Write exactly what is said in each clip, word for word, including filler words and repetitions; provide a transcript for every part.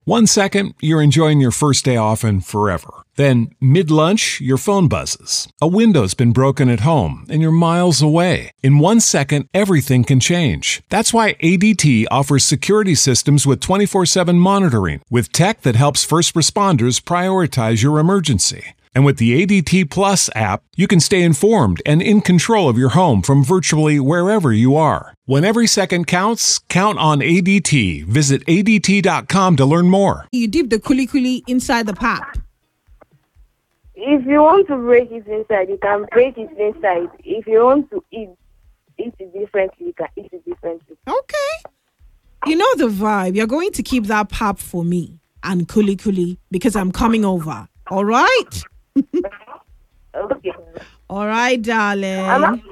One second, you're enjoying your first day off and forever. Then, mid-lunch, your phone buzzes. A window's been broken at home and you're miles away. In one second, everything can change. That's why A D T offers security systems with twenty-four seven monitoring, with tech that helps first responders prioritize your emergency. And with the A D T Plus app, you can stay informed and in control of your home from virtually wherever you are. When every second counts, count on A D T. Visit A D T dot com to learn more. You dip the kuli kuli inside the pap. If you want to break it inside, you can break it inside. If you want to eat, eat it differently, you can eat it differently. Okay. You know the vibe. You're going to keep that pap for me and kuli kuli because I'm coming over. All right? Okay. All right, darling. I'm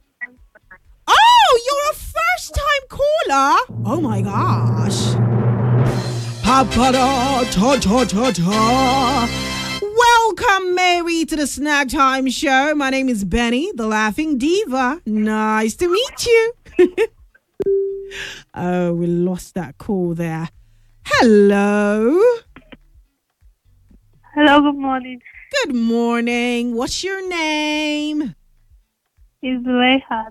Oh, you're a first-time caller. Oh, my gosh. Pa-pa-da, ta-ta-ta-ta. Welcome, Mary, to the Snack Time Show. My name is Benny, the Laughing Diva. Nice to meet you. Oh, we lost that call there. Hello. Hello, good morning. Good morning. What's your name? It's Zuleihat.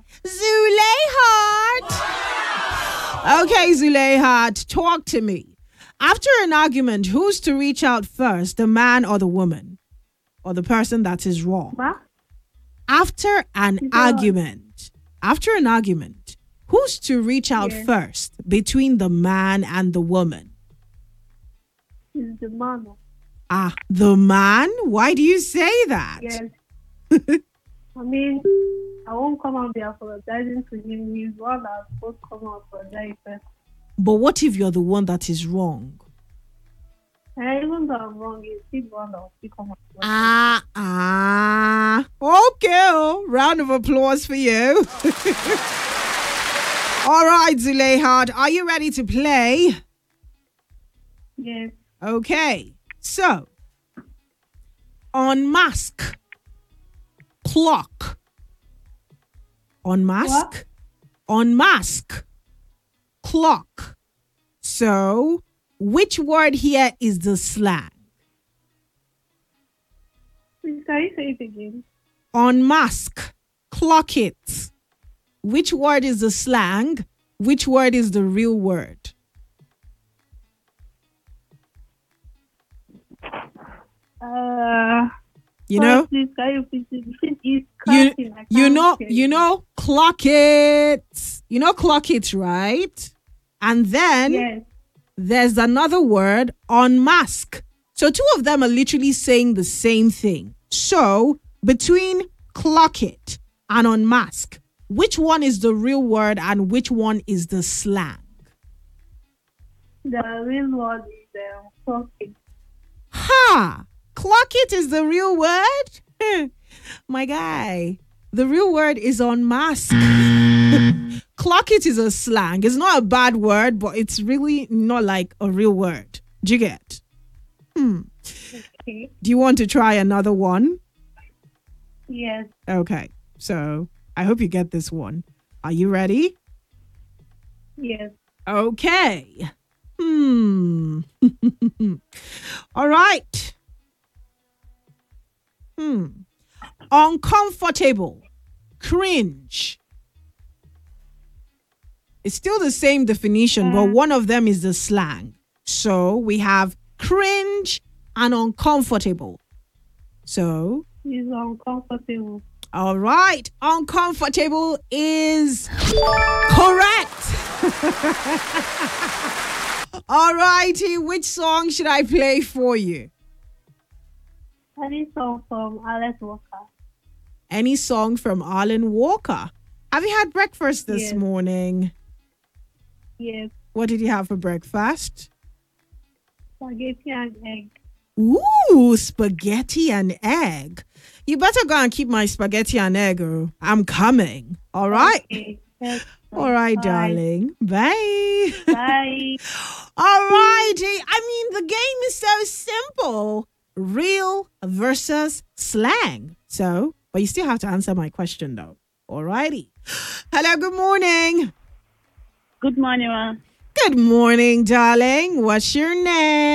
Zuleihat. Okay, Zuleihat, talk to me. After an argument, who's to reach out first, the man or the woman? Or the person that is wrong? What? After an Yeah. argument, after an argument, who's to reach out Yes. first between the man and the woman? It's the man. Ah, the man? Why do you say that? Yes. I mean, I won't come and be apologizing to him. He's one that's supposed to come and apologize first. But what if you're the one that is wrong? And even though I'm wrong, he's still one that will still come and apologize. Ah, ah. Okay. Oh, round of applause for you. All right, Zuleihat, are you ready to play? Yes. Okay. So, unmask, clock. Unmask, unmask, clock. So, which word here is the slang? Please, can you say it again? Unmask, clock it. Which word is the slang? Which word is the real word? Uh, You know? Please, can you please, please, You, counting, I you can't know, hear you know, clock it. You know, clock it, right? And then Yes. there's another word, unmask. So two of them are literally saying the same thing. So between clock it and unmask, which one is the real word and which one is the slang? The real word is um, talking. Ha! Clock it is the real word? My guy, the real word is unmask. Clock it is a slang. It's not a bad word, but it's really not like a real word. Do you get? Hmm. Okay. Do you want to try another one? Yes. Okay. So I hope you get this one. Are you ready? Yes. Okay. Hmm. All right. Hmm. Uncomfortable. Cringe. It's still the same definition, but one of them is the slang. So we have cringe and uncomfortable. So, He's uncomfortable. all right. Uncomfortable is correct. All righty. Which song should I play for you? Any song from Alex Walker? Any song from Alan Walker. Have you had breakfast this Yes. morning? Yes. What did you have for breakfast? Spaghetti and egg. Ooh, spaghetti and egg. You better go and keep my spaghetti and egg. Oh. I'm coming. All right. Okay. Yes. All right, Bye. darling. Bye. Bye. All righty. I mean, the game is so simple. Real versus slang. So, but you still have to answer my question though. All righty. Hello, good morning. Good morning, ma. Good morning, darling. What's your name?